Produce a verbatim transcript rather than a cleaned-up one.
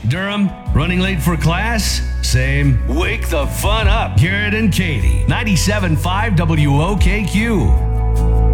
Durham, running late for class? Same. Wake the fun up. Garrett and Katie, ninety-seven point five W O K Q.